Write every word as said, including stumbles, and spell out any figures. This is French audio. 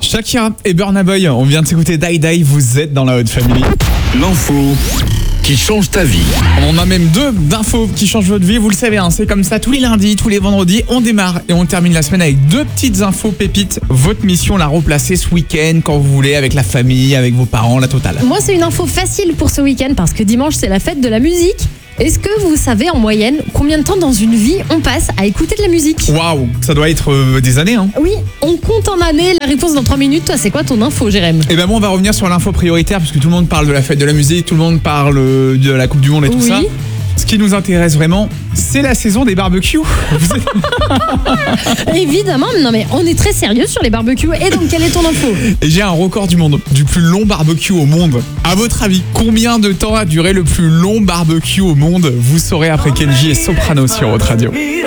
Shakira et Burna Boy, on vient de s'écouter Die Die, vous êtes dans la Haute Family. L'info qui change ta vie. On a même deux d'infos qui changent votre vie, vous le savez, hein, c'est comme ça tous les lundis, tous les vendredis, on démarre et on termine la semaine avec deux petites infos pépites. Votre mission, la replacer ce week-end quand vous voulez, avec la famille, avec vos parents, la totale. Moi, c'est une info facile pour ce week-end parce que dimanche, c'est la fête de la musique. Est-ce que vous savez en moyenne combien de temps dans une vie on passe à écouter de la musique ? Waouh, ça doit être euh, des années, hein. Oui, on compte en années. La réponse dans trois minutes. Toi, c'est quoi ton info, Jérém ? Et ben moi, on va revenir sur l'info prioritaire parce que tout le monde parle de la fête de la musique, tout le monde parle de la Coupe du Monde et tout Oui. ça. Ce qui nous intéresse vraiment, c'est la saison des barbecues. Vous êtes- Évidemment, non mais on est très sérieux sur les barbecues. Et donc, quelle est ton info ? Et j'ai un record du monde, du plus long barbecue au monde. À votre avis, combien de temps a duré le plus long barbecue au monde ? Vous saurez après Kenji et Soprano sur votre radio.